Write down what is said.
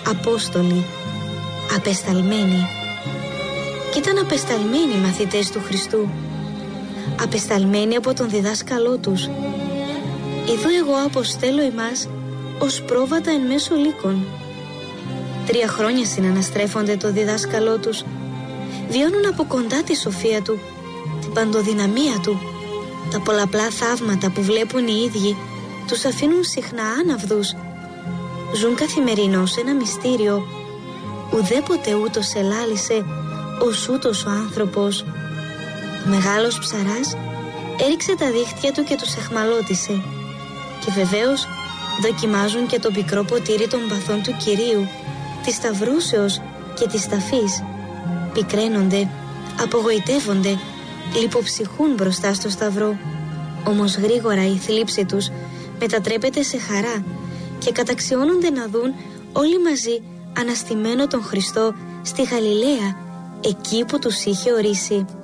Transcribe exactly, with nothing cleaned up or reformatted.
Απόστολοι, απεσταλμένοι. Κι ήταν απεσταλμένοι μαθητές του Χριστού, απεσταλμένοι από τον διδάσκαλό τους. Ιδού εγώ αποστέλω ημάς ως πρόβατα εν μέσω λύκων. Τρία χρόνια συναναστρέφονται το διδάσκαλό τους, βιώνουν από κοντά τη σοφία του, την παντοδυναμία του. Τα πολλαπλά θαύματα που βλέπουν οι ίδιοι τους αφήνουν συχνά άναυδους. Ζουν καθημερινώς ένα μυστήριο. Ουδέποτε ούτως ελάλησε ως ούτως ο άνθρωπος. Ο μεγάλος ψαράς έριξε τα δίχτυα του και τους εχμαλώτισε. Και βεβαίως δοκιμάζουν και το πικρό ποτήρι των παθών του Κυρίου, της σταυρούσεως και της ταφής. Πικραίνονται, απογοητεύονται, λιποψυχούν μπροστά στο σταυρό. Όμως γρήγορα η θλίψη τους μετατρέπεται σε χαρά και καταξιώνονται να δουν όλοι μαζί αναστημένο τον Χριστό στη Γαλιλαία, εκεί που τους είχε ορίσει.